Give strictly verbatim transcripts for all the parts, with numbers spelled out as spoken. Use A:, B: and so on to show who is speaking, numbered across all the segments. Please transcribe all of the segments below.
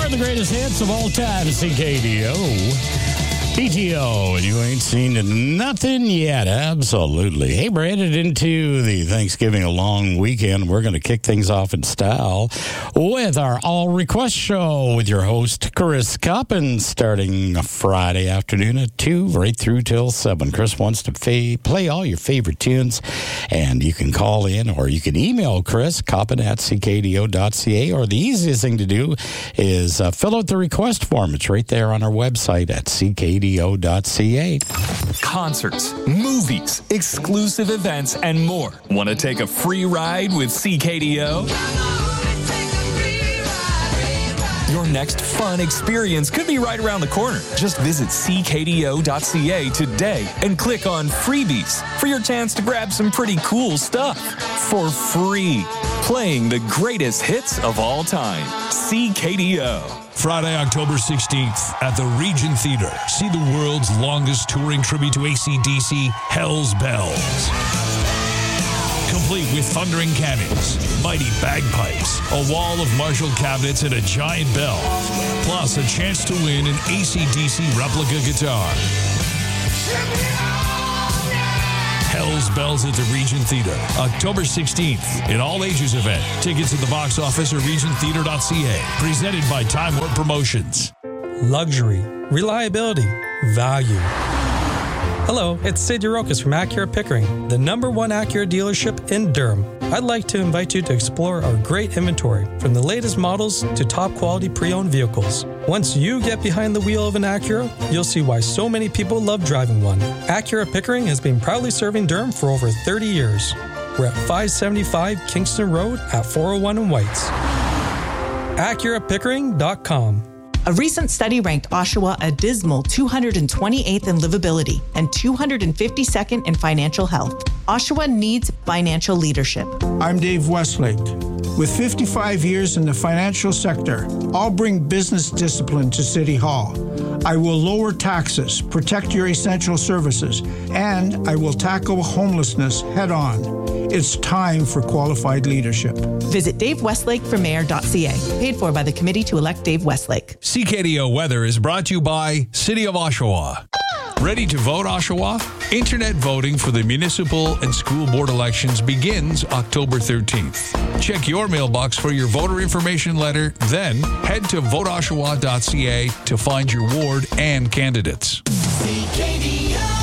A: More of the greatest hits of all time, C K D O. P T O, and you ain't seen nothing yet. Absolutely. Hey, we're headed into the Thanksgiving long weekend. We're going to kick things off in style with our All Request Show with your host, Chris Coppins, starting Friday afternoon at two, right through till seven. Chris wants to fa- play all your favorite tunes, and you can call in or you can email Chris, Coppin at c k d o dot c a, or the easiest thing to do is uh, fill out the request form. It's right there on our website at c k d o dot c a.
B: Concerts, movies, exclusive events, and more. Want to take a free ride with C K D O? Your next fun experience could be right around the corner. Just visit c k d o dot c a today and click on Freebies for your chance to grab some pretty cool stuff for free. Playing the greatest hits of all time. C K D O.
C: Friday, October sixteenth at the Regent Theater. See the world's longest touring tribute to A C D C, Hell's Bells. Complete with thundering cannons, mighty bagpipes, a wall of Marshall cabinets, and a giant bell. Plus, a chance to win an A C D C replica guitar. Hell's Bells at the Regent Theater, October sixteenth, an all-ages event. Tickets at the box office or regent theater dot c a. Presented by Time Warp Promotions.
D: Luxury, reliability, value. Hello, it's Sid Urokas from Acura Pickering, the number one Acura dealership in Durham. I'd like to invite you to explore our great inventory, from the latest models to top-quality pre-owned vehicles. Once you get behind the wheel of an Acura, you'll see why so many people love driving one. Acura Pickering has been proudly serving Durham for over thirty years. We're at five seventy-five Kingston Road at four oh one in Whites. Acura Pickering dot com.
E: A recent study ranked Oshawa a dismal two hundred twenty-eighth in livability and two hundred fifty-second in financial health. Oshawa needs financial leadership.
F: I'm Dave Westlake. With fifty-five years in the financial sector, I'll bring business discipline to City Hall. I will lower taxes, protect your essential services, and I will tackle homelessness head on. It's time for qualified leadership.
E: Visit dave westlake for mayor dot c a. Paid for by the Committee to Elect Dave Westlake.
C: C K D O Weather is brought to you by City of Oshawa. Ready to vote, Oshawa? Internet voting for the municipal and school board elections begins October thirteenth. Check your mailbox for your voter information letter, then head to vote oshawa dot c a to find your ward and candidates.
A: C K D O.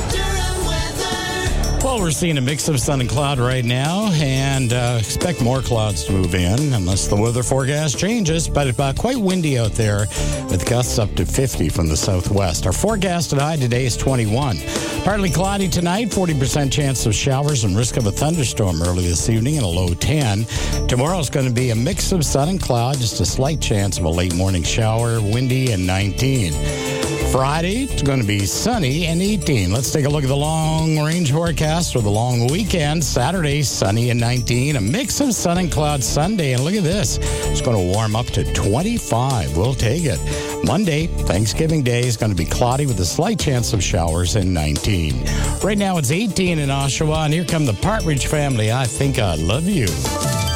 A: Well, we're seeing a mix of sun and cloud right now, and uh, expect more clouds to move in unless the weather forecast changes. But it's uh, quite windy out there with gusts up to fifty from the southwest. Our forecasted high today is twenty-one. Partly cloudy tonight, forty percent chance of showers and risk of a thunderstorm early this evening and a low ten. Tomorrow's going to be a mix of sun and cloud, just a slight chance of a late morning shower, windy, and nineteen. Friday, it's going to be sunny and eighteen. Let's take a look at the long-range forecast for the long weekend. Saturday, sunny and nineteen. A mix of sun and cloud Sunday. And look at this. It's going to warm up to twenty-five. We'll take it. Monday, Thanksgiving Day, is going to be cloudy with a slight chance of showers and nineteen. Right now, it's eighteen in Oshawa. And here come the Partridge Family. I Think I Love You.